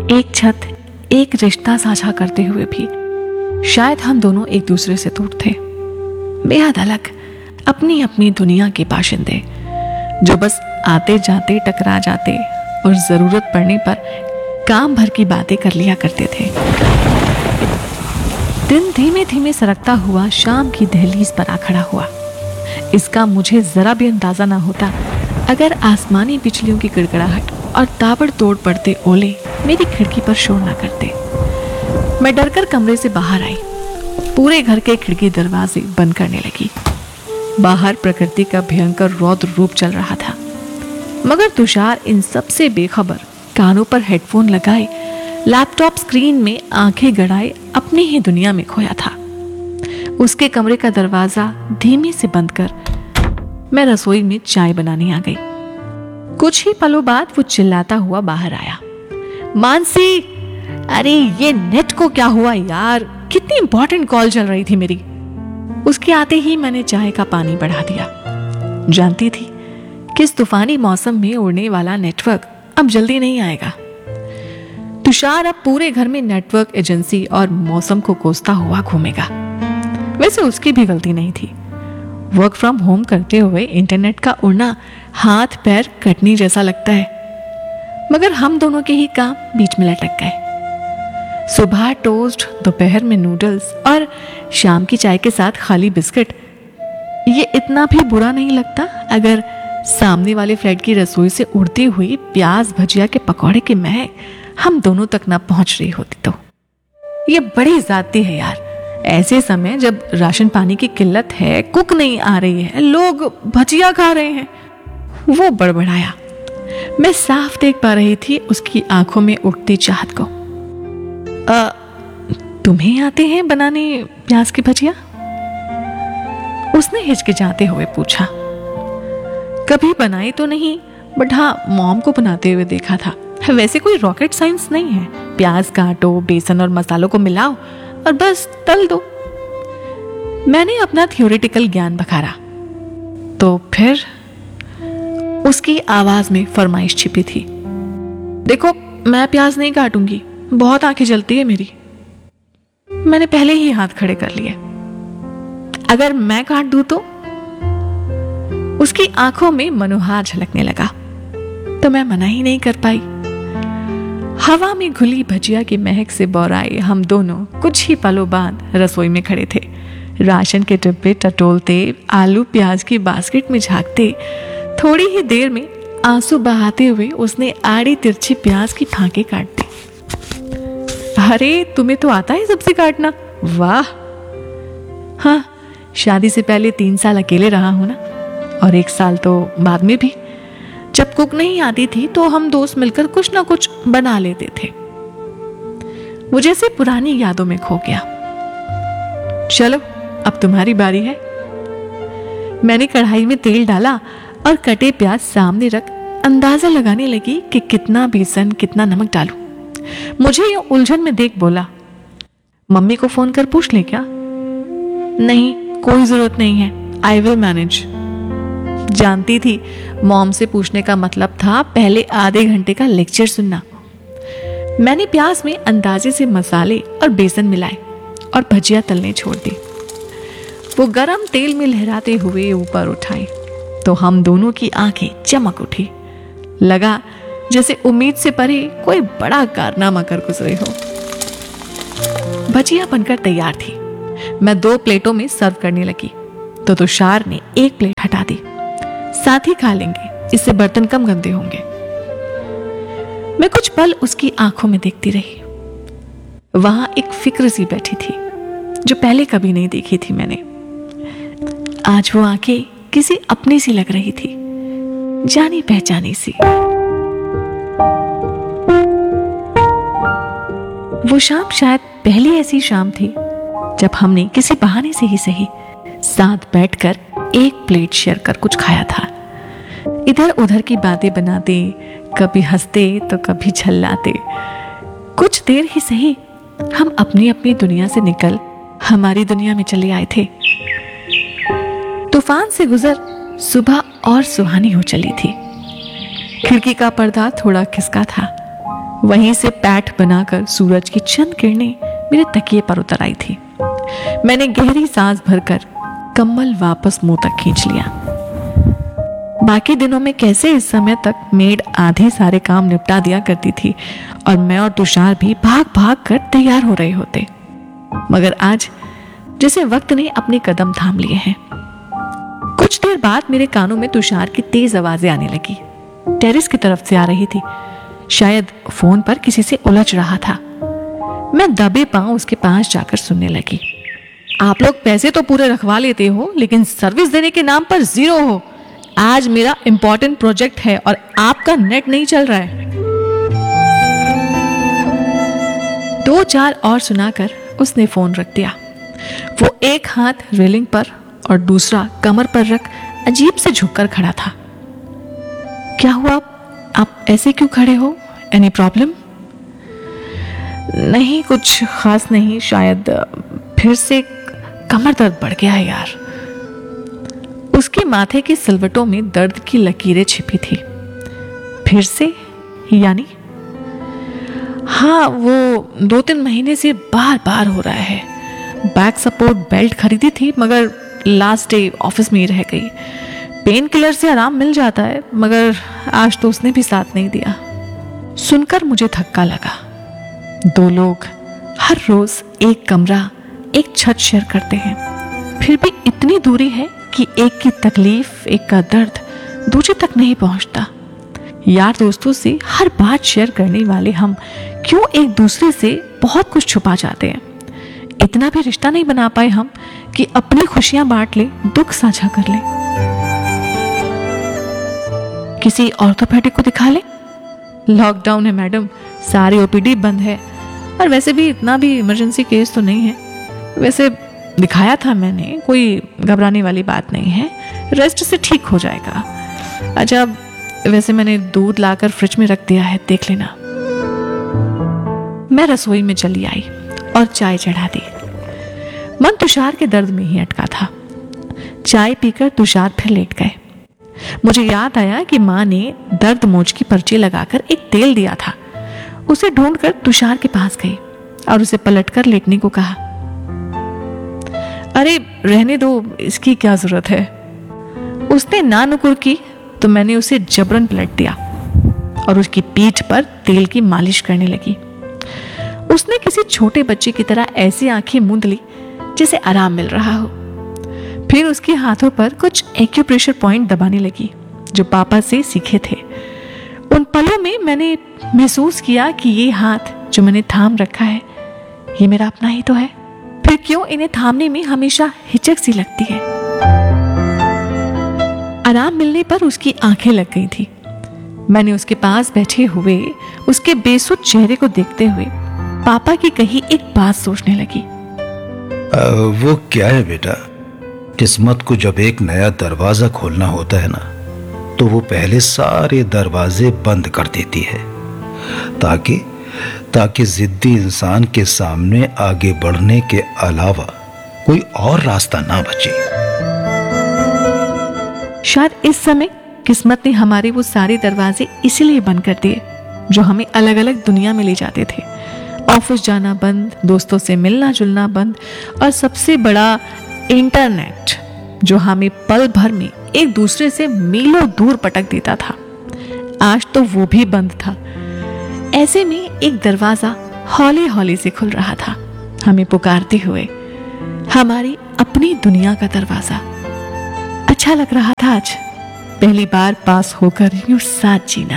एक छत, एक रिश्ता साझा करते हुए भी शायद हम दोनों एक दूसरे से दूर थे। बेहद अलग, अपनी अपनी दुनिया के बाशिंदे जो बस आते जाते टकरा जाते और जरूरत पड़ने पर काम भर की बातें कर लिया करते थे। दिन धीमे धीमे सरकता हुआ शाम की दहलीज पर आ खड़ा हुआ। इसका मुझे जरा भी अंदाजा ना होता अगर आसमानी बिजलियों की गड़गड़ाहट और ताबड़तोड़ पड़ते ओले मेरी खिड़की पर शोर ना करते। मैं डरकर कमरे से बाहर आई, पूरे घर के खिड़की दरवाजे बंद करने लगी। बाहर प्रकृति का भयंकर रौद्र रूप चल रहा था, मगर तुषार इन सब से बेखबर कानों पर हेडफोन लगाए लैपटॉप स्क्रीन में आंखें गड़ाए अपनी ही दुनिया में खोया था। उसके कमरे का दरवाजा धीमे से बंद कर मैं रसोई में चाय बनाने आ गई। कुछ ही पलों बाद वो चिल्लाता हुआ बाहर आया, मानसी, अरे ये नेट को क्या हुआ यार, कितनी इंपॉर्टेंट कॉल चल रही थी मेरी। उसके आते ही मैंने चाय का पानी बढ़ा दिया। जानती थी कि इस तूफानी मौसम में उड़ने वाला नेटवर्क अब जल्दी नहीं आएगा। तुषार अब पूरे घर में नेटवर्क एजेंसी और मौसम को कोसता हुआ घूमेगा। वैसे उसकी भी गलती नहीं थी। वर्क फ्रॉम होम करते हुए इंटरनेट का उड़ना हाथ पैर कटनी जैसा लगता है, मगर हम दोनों के ही काम बीच में लटक गए। सुबह टोस्ट, दोपहर में नूडल्स और शाम की चाय के साथ खाली बिस्किट। ये इतना भी बुरा नहीं लगता अगर सामने वाले फ्लैट की रसोई से उड़ती हुई प्याज भजिया के पकौड़े की महक हम दोनों तक ना पहुंच रही होती तो। ये बड़ी ज्यादती है यार, ऐसे समय जब राशन पानी की किल्लत है, कुक नहीं आ रही है, लोग भजिया खा रहे हैं। वो बड़बड़ाया। मैं साफ देख पा रही थी उसकी आंखों में उठती चाहत को। तुम्हें आते हैं बनाने प्याज की भजिया? उसने हिचकिचाते हुए पूछा। कभी बनाई तो नहीं, बट हाँ मॉम को बनाते हुए देखा था। वैसे कोई रॉकेट साइंस नहीं है, प्याज काटो, बेसन और मसालों को मिलाओ और बस तल दो। मैंने अपना थियोरेटिकल ज्ञान बखारा। तो फिर? उसकी आवाज में फरमाइश छिपी थी। देखो, मैं प्याज नहीं काटूंगी, बहुत आंखें जलती है मेरी। मैंने पहले ही हाथ खड़े कर लिए। अगर मैं काट दूं तो? उसकी आंखों में मनोहार झलकने लगा, तो मैं मना ही नहीं कर पाई। हवा में घुली भजिया की महक से बौराए हम दोनों कुछ ही पलों बाद रसोई में खड़े थे। राशन के डिब्बे टटोलते, आलू प्याज की बास्केट में झांकते। थोड़ी ही देर में आंसू बहाते हुए उसने आड़ी तिरछी प्याज की फांके काट दी। अरे तुम्हें तो आता है सब्जी काटना, वाह। हाँ, शादी से पहले 3 साल अकेले रहा हूं ना, और 1 साल तो बाद में भी। जब कुक नहीं आती थी तो हम दोस्त मिलकर कुछ ना कुछ बना लेते थे। वो जैसे पुरानी यादों में खो गया। चलो अब तुम्हारी बारी है। मैंने कढ़ाई में तेल डाला और कटे प्याज सामने रख अंदाजा लगाने लगी कि कितना बेसन कितना नमक डालूं। मुझे ये उलझन में देख बोला, मम्मी को फोन कर पूछ ले क्या? नहीं, कोई जरूरत नहीं है, आई विल मैनेज। जानती थी मॉम से पूछने का मतलब था पहले आधे घंटे का लेक्चर सुनना। मैंने प्याज में अंदाजे से मसाले और बेसन मिलाए और भजिया तलने छोड़ दी। वो गरम तेल में लहराते हुए ऊपर उठाए तो हम दोनों की आंखें चमक उठी। लगा जैसे उम्मीद से परे कोई बड़ा कारनामा कर गुजरे हो। भजिया बनकर तैयार थी। मैं 2 प्लेटों में सर्व करने लगी तो तुषार ने 1 प्लेट हटा दी। साथ ही खा लेंगे, इससे बर्तन कम गंदे होंगे। मैं कुछ पल उसकी आंखों में देखती रही। वहां एक फिक्र सी बैठी थी जो पहले कभी नहीं देखी थी मैंने। आज वो आंखें किसी अपनी सी लग रही थी, जानी पहचानी सी। वो शाम शायद पहली ऐसी शाम थी जब हमने किसी बहाने से ही सही साथ बैठकर 1 प्लेट शेयर कर कुछ खाया था। इधर उधर की बातें बनाते, कभी हंसते तो कभी झल्लाते। कुछ देर ही सही हम अपनी अपनी दुनिया से निकल हमारी दुनिया में चले आए थे। तूफान से गुजर सुबह और सुहानी हो चली थी। खिड़की का पर्दा थोड़ा खिसका था। वहीं से पैठ बनाकर सूरज की चंद किरणें मेरे तकिए पर उतर आई थी। मैंने गहरी सांस भरकर कंबल वापस मुंह तक खींच लिया। बाकी दिनों में कैसे इस समय तक मेड आधे सारे काम निपटा दिया करती थी और मैं और तुषार भी भाग भाग कर तैयार हो रहे होते, मगर आज जैसे वक्त ने अपने कदम थाम लिए हैं। कुछ देर बाद मेरे कानों में तुषार की तेज आवाजें आने लगी। टेरेस की तरफ से आ रही थी। शायद फोन पर किसी से उलझ रहा था। मैं दबे पांव उसके पास जाकर सुनने लगी। आप लोग पैसे तो पूरे रखवा लेते हो, लेकिन सर्विस देने के नाम पर जीरो हो। आज मेरा इंपॉर्टेंट प्रोजेक्ट है और आपका नेट नहीं चल रहा है। दो चार और सुनाकर उसने फोन रख दिया। वो एक हाथ रेलिंग पर और दूसरा कमर पर रख अजीब से झुककर खड़ा था। क्या हुआ? आप ऐसे क्यों खड़े हो? Any problem? नहीं, कुछ खास नहीं, शायद फिर से कमर दर्द बढ़ गया है यार। उसके माथे की सिलवटों में दर्द की लकीरें छिपी थी। फिर से यानी? हाँ, वो 2-3 महीने से बार बार हो रहा है। बैक सपोर्ट बेल्ट खरीदी थी, मगर लास्ट डे ऑफिस में ही रह गई। पेन किलर से आराम मिल जाता है, मगर आज तो उसने भी साथ नहीं दिया। सुनकर मुझे धक्का लगा। 2 लोग हर रोज एक कमरा, एक छत शेयर करते हैं, फिर भी इतनी दूरी है कि एक की तकलीफ, एक का दर्द दूसरे तक नहीं पहुंचता। यार दोस्तों से हर बात शेयर करने वाले हम क्यों एक दूसरे से बहुत कुछ छुपा जाते हैं? इतना भी रिश्ता नहीं बना पाए हम कि अपनी खुशियां बांट ले, दुख साझा कर ले। किसी ऑर्थोपेडिक को दिखा ले। लॉकडाउन है मैडम, सारी ओपीडी बंद है, और वैसे भी इतना भी इमरजेंसी केस तो नहीं है। वैसे दिखाया था मैंने, कोई घबराने वाली बात नहीं है, रेस्ट से ठीक हो जाएगा। अच्छा, वैसे मैंने दूध लाकर फ्रिज में रख दिया है, देख लेना। मैं रसोई में चली आई और चाय चढ़ा दी। मन तुषार के दर्द में ही अटका था। चाय पीकर तुषार फिर लेट गए। मुझे याद आया कि माँ ने दर्द मोच की पर्ची लगाकर एक तेल दिया था। उसे ढूंढकर तुषार के पास गई और उसे पलटकर लेटने को कहा। अरे रहने दो, इसकी क्या जरूरत है। उसने ना नुकुर की तो मैंने उसे जबरन पलट दिया और उसकी पीठ पर तेल की मालिश करने लगी। उसने किसी छोटे बच्चे की तरह ऐसी आंखें मूंद ली जैसे आराम मिल रहा हो। फिर उसके हाथों पर कुछ एक्यूप्रेशर पॉइंट दबाने लगी जो पापा से सीखे थे। उन पलों में मैंने महसूस किया कि ये हाथ जो मैंने थाम रखा है, ये मेरा अपना ही तो है। फिर क्यों इन्हें थामने में हमेशा हिचक सी लगती है। आराम मिलने पर उसकी आंखें लग गई थी। मैंने उसके पास बैठे हुए उसके बेसुध चेहरे को देखते हुए पापा की कही एक बात सोचने लगी। वो क्या है बेटा, किस्मत को जब एक नया दरवाजा खोलना होता है ना, तो वो पहले सारे दरवाजे बंद कर देती है ताकि जिद्दी इंसान के सामने आगे बढ़ने के अलावा कोई और रास्ता ना बचे। शायद इस समय किस्मत ने हमारे वो सारे दरवाजे इसीलिए बंद कर दिए जो हमें अलग अलग दुनिया में ले जाते थे। ऑफिस जाना बंद, दोस्तों से मिलना जुलना बंद, और सबसे बड़ा इंटरनेट जो हमें पल भर में एक दूसरे से मीलों दूर पटक देता था। आज तो वो भी बंद था। ऐसे में एक दरवाजा हौले हौले से खुल रहा था, हमें पुकारते हुए, हमारी अपनी दुनिया का दरवाजा। अच्छा लग रहा था आज पहली बार पास होकर यूं साथ जीना।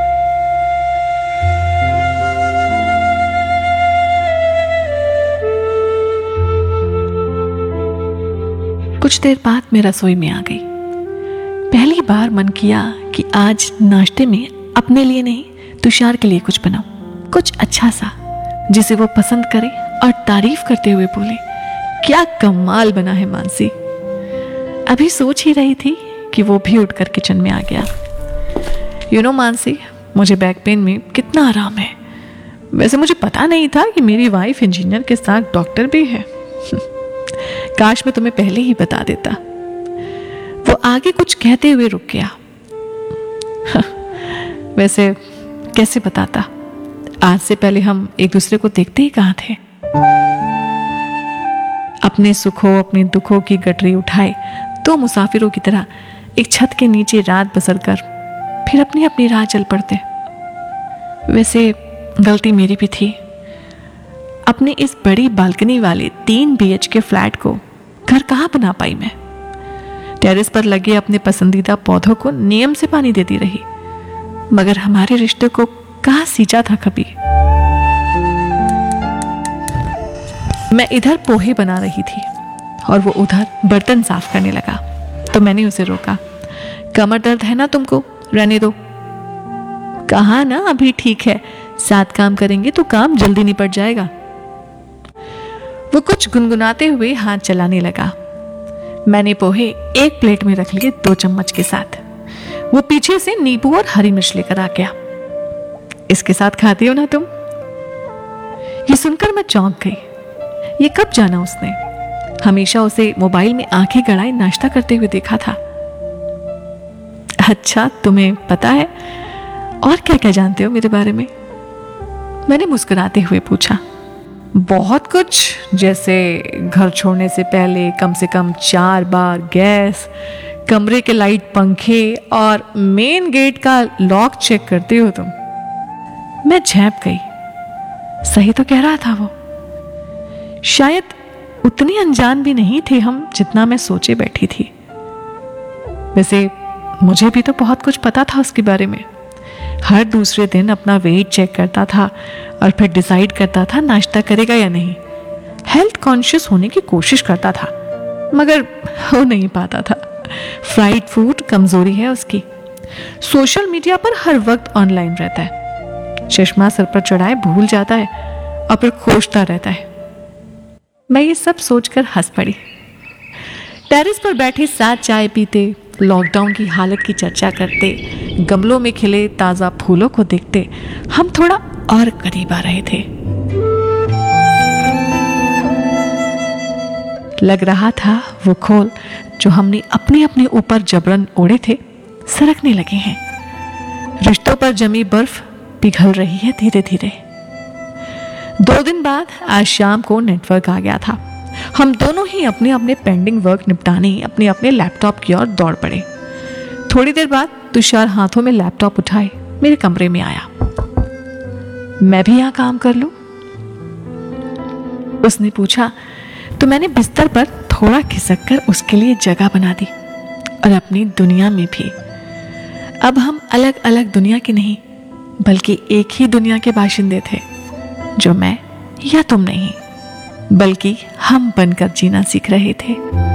कुछ देर बाद मैं रसोई में आ गई। पहली बार मन किया कि आज नाश्ते में अपने लिए नहीं, तुषार के लिए कुछ बनाऊं, कुछ अच्छा सा जिसे वो पसंद करे और तारीफ करते हुए बोले, क्या कमाल बना है मानसी। अभी सोच ही रही थी कि वो भी उठकर किचन में आ गया। मानसी, मुझे बैक पेन में कितना आराम है। वैसे मुझे पता नहीं था कि मेरी वाइफ इंजीनियर के साथ डॉक्टर भी है। काश मैं तुम्हें पहले ही बता देता। वो आगे कुछ कहते हुए रुक गया। वैसे कैसे बताता, आज से पहले हम एक दूसरे को देखते ही कहाँ थे। अपने सुखों अपने दुखों की गठरी उठाए दो मुसाफिरों की तरह एक छत के नीचे रात बसर कर फिर अपनी अपनी राह चल पड़ते। वैसे गलती मेरी भी थी। अपने इस बड़ी बालकनी वाले 3 BHK फ्लैट को घर कहाँ बना पाई मैं। टेरेस पर लगे अपने पसंदीदा पौधों को नियम से पानी देती रही, मगर हमारे रिश्ते को कहाँ सींचा था कभी। मैं इधर पोहे बना रही थी और वो उधर बर्तन साफ करने लगा, तो मैंने उसे रोका। कमर दर्द है ना तुमको, रहने दो। कहा ना अभी ठीक है, साथ काम करेंगे तो काम जल्दी निपट जाएगा। वो कुछ गुनगुनाते हुए हाथ चलाने लगा। मैंने पोहे एक प्लेट में रख लिए 2 चम्मच के साथ। वो पीछे से नींबू और हरी मिर्च लेकर आ गया। इसके साथ खाती हो ना तुम? ये सुनकर मैं चौंक गई। ये कब जाना उसने? हमेशा उसे मोबाइल में आंखें गड़ाए नाश्ता करते हुए देखा था। अच्छा, तुम्हें पता है? और क्या क्या जानते हो मेरे बारे में? मैंने मुस्कुराते हुए पूछा। बहुत कुछ, जैसे घर छोड़ने से पहले कम से कम 4 बार गैस, कमरे के लाइट, पंखे और मेन गेट का लॉक चेक करते हो तुम। मैं झेप गई। सही तो कह रहा था वो। शायद उतनी अनजान भी नहीं थे हम जितना मैं सोचे बैठी थी। वैसे मुझे भी तो बहुत कुछ पता था उसके बारे में। हर दूसरे दिन अपना वेट चेक करता था और फिर डिसाइड करता था नाश्ता करेगा या नहीं। हेल्थ कॉन्शियस होने की कोशिश करता था, मगर हो नहीं पाता था। फ्राइड फूड कमजोरी है उसकी। सोशल मीडिया पर हर वक्त ऑनलाइन रहता है। चश्मा सर पर चढ़ाए भूल जाता है और फिर खोजता रहता है। मैं ये सब सोचकर हंस पड़ी। टेरेस पर बैठे साथ चाय पीते, लॉकडाउन की हालत की चर्चा करते, गमलों में खिले ताजा फूलों को देखते हम थोड़ा और करीब आ रहे थे। लग रहा था वो खोल जो हमने अपने अपने ऊपर जबरन ओढ़े थे सरकने लगे हैं। रिश्तों पर जमी बर्फ पिघल रही है धीरे धीरे। 2 दिन बाद आज शाम को नेटवर्क आ गया था। हम दोनों ही अपने अपने पेंडिंग वर्क निपटाने अपने अपने लैपटॉप की ओर दौड़ पड़े। थोड़ी देर बाद तुषार हाथों में लैपटॉप उठाए मेरे कमरे में आया। मैं भी यहाँ काम कर लूं? उसने पूछा तो मैंने बिस्तर पर थोड़ा खिसक कर उसके लिए जगह बना दी। और अपनी दुनिया में भी। अब हम अलग अलग दुनिया के नहीं, बल्कि एक ही दुनिया के बाशिंदे थे, जो मैं या तुम नहीं, बल्कि हम बनकर जीना सीख रहे थे।